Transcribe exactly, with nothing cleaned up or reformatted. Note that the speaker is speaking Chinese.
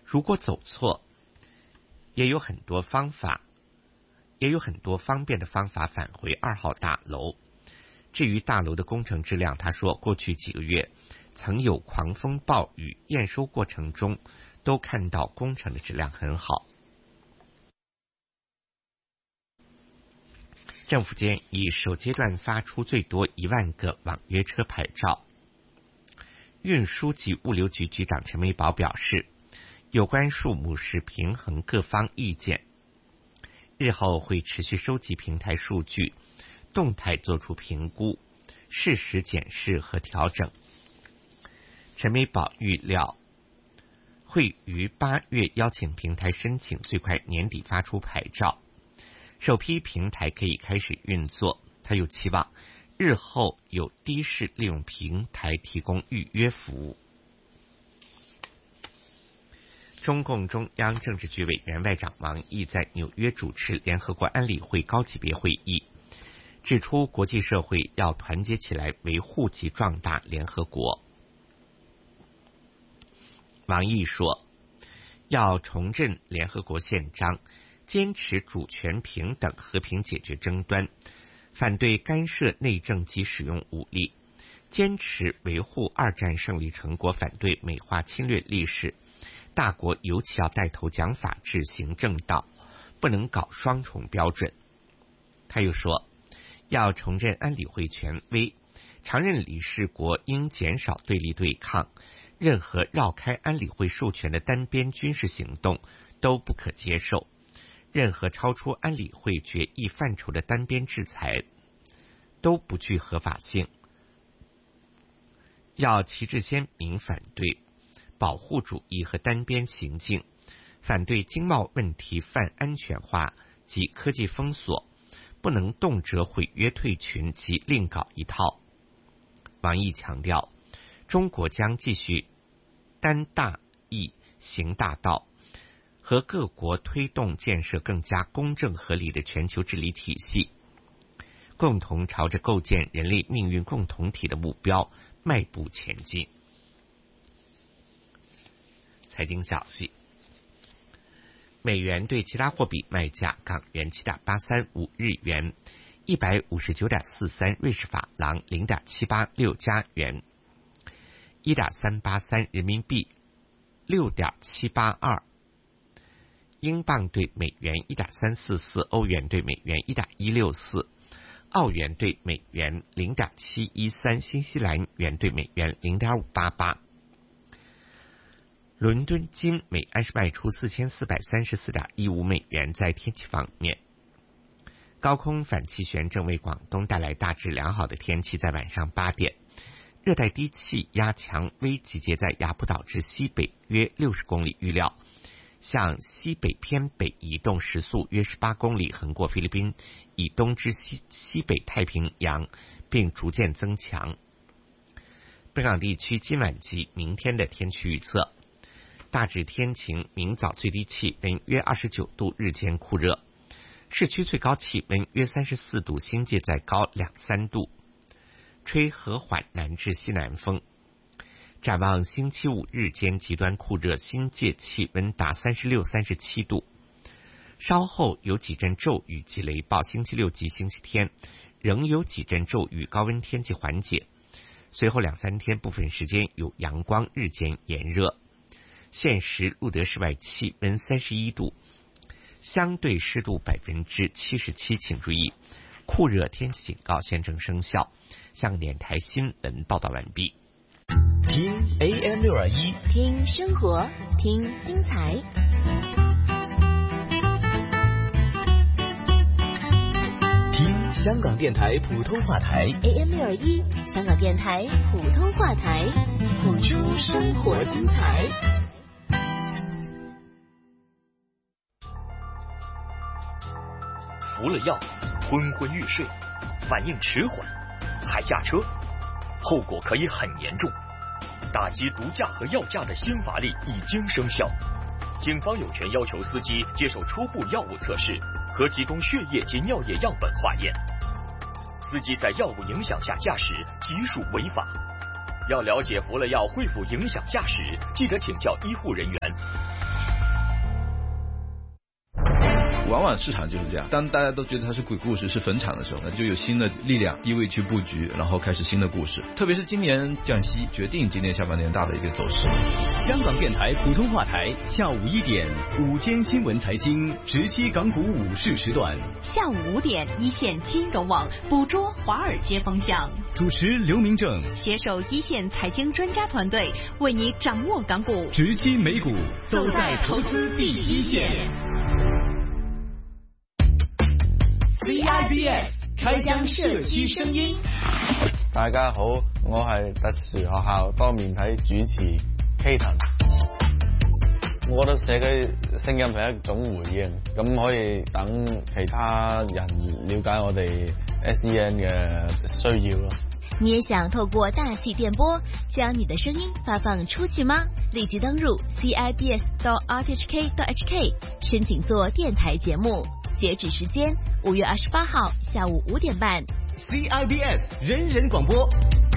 如果走错，也有很多方法，也有很多方便的方法返回二号大楼。至于大楼的工程质量，他说过去几个月曾有狂风暴雨，验收过程中都看到工程的质量很好。政府建议首阶段发出最多一万个网约车牌照。运输及物流局局长陈美宝表示，有关数目是平衡各方意见，日后会持续收集平台数据，动态做出评估，适时检视和调整。陈美宝预料会于八月邀请平台申请，最快年底发出牌照，首批平台可以开始运作。他又期望日后有的士利用平台提供预约服务。中共中央政治局委员外长王毅在纽约主持联合国安理会高级别会议，指出国际社会要团结起来维护及壮大联合国。王毅说，要重振联合国宪章，坚持主权平等，和平解决争端，反对干涉内政及使用武力，坚持维护二战胜利成果，反对美化侵略历史。大国尤其要带头讲法治、行正道，不能搞双重标准。他又说，要重振安理会权威，常任理事国应减少对立对抗，任何绕开安理会授权的单边军事行动都不可接受，任何超出安理会决议范畴的单边制裁都不具合法性。要旗帜鲜明反对保护主义和单边行径，反对经贸问题泛安全化及科技封锁，不能动辄毁约退群及另搞一套。王毅强调，中国将继续担大义、行大道，和各国推动建设更加公正合理的全球治理体系，共同朝着构建人类命运共同体的目标迈步前进。财经消息，美元对其他货币卖价：港元七点八三五，日元一百五十九点四三，瑞士法郎零点七八六，加元一点三八三，人民币六点七八二，英镑对美元一点三四四，欧元对美元一点一六四，澳元对美元零点七一三，新西兰元对美元零点五八八。伦敦金每安士卖出四千四百三十四点一五美元。在天气方面，高空反气旋正为广东带来大致良好的天气。在晚上八点，热带低气压强微集结在雅浦岛至西北约六十公里，预料向西北偏北移动，时速约十八公里，横过菲律宾以东至西西北太平洋，并逐渐增强。本港地区今晚及明天的天气预测：大致天晴，明早最低气温约二十九度，日间酷热，市区最高气温约三十四度，新界再高两三度，吹和缓南至西南风。展望星期五日间极端酷热，新界气温达三十六、三十七度，稍后有几阵骤雨及雷暴。星期六及星期天仍有几阵骤雨，高温天气缓解，随后两三天部分时间有阳光，日间炎热。现时录得室外气温三十一度，相对湿度百分之七十七，请注意，酷热天气警告现正生效。香港电台新闻报道完毕。 听 A M 六二一， 听生活，听精彩。 听香港电台普通话台 A M 六二一，香港电台普通话台，谱出生活精彩。 服了药，昏昏欲睡，反应迟缓，还驾车，后果可以很严重。打击毒驾和药驾的新法律已经生效，警方有权要求司机接受初步药物测试和提供血液及尿液样本化验。司机在药物影响下驾驶即属违法。要了解服了药会否影响驾驶，记得请教医护人员。 往往市场就是这样，当大家都觉得它是鬼故事是坟场的时候，那就有新的力量低位去布局，然后开始新的故事。特别是今年降息决定今年下半年大的一个走势。 香港电台普通话台下午一点午间新闻财经直击港股午市时段， 下午五点一线金融网捕捉华尔街风向， 主持刘明正， 携手一线财经专家团队，为你掌握港股直击美股， 走在投资第一线。C I B S 开疆社區聲音。 大家好，我係特殊學校多面體主持 Katon。我覺得社區聲音係一種回應，咁可以等其他人了解我哋 S E N 嘅需要咯。 你也想透過大氣電波將你的聲音發放出去嗎？立即登入 C I B S dot R T H K dot H K 申請做電台節目，截止時間五月二十八號下午五點半。 C I B S 人人廣播。